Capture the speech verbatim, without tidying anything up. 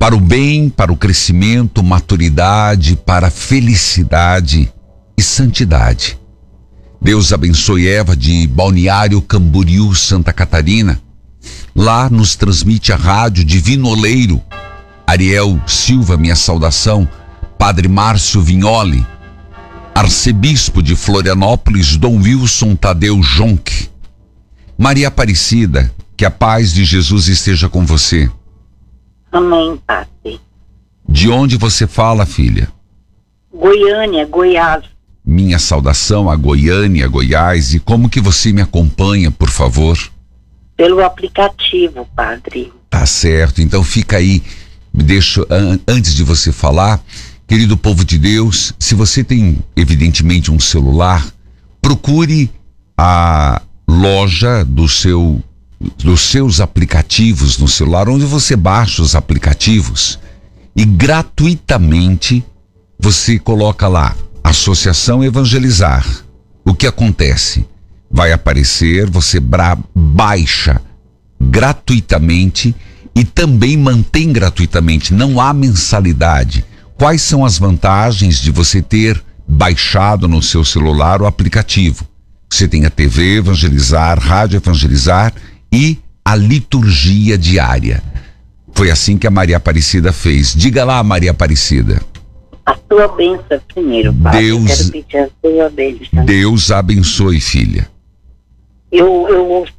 para o bem, para o crescimento, maturidade, para a felicidade e santidade. Deus abençoe Eva de Balneário Camboriú, Santa Catarina. Lá nos transmite a rádio Divino Oleiro. Ariel Silva, minha saudação. Padre Márcio Vignoli, arcebispo de Florianópolis, Dom Wilson Tadeu Jonque. Maria Aparecida, que a paz de Jesus esteja com você. Amém, Padre. De onde você fala, filha? Goiânia, Goiás. Minha saudação a Goiânia, Goiás. E como que você me acompanha, por favor? Pelo aplicativo, Padre. Tá certo, então fica aí. Deixa, an- antes de você falar, querido povo de Deus, se você tem evidentemente um celular, procure a loja do seu, dos seus aplicativos no celular, onde você baixa os aplicativos e gratuitamente você coloca lá Associação Evangelizar. O que acontece? Vai aparecer, você bra- baixa gratuitamente e também mantém gratuitamente, não há mensalidade. Quais são as vantagens de você ter baixado no seu celular o aplicativo? Você tem a T V Evangelizar, Rádio Evangelizar e a liturgia diária. Foi assim que a Maria Aparecida fez. Diga lá, Maria Aparecida. A tua bênção primeiro, Padre. Deus- Eu quero pedir a tua bênção. Deus abençoe, filha. Eu, eu ouço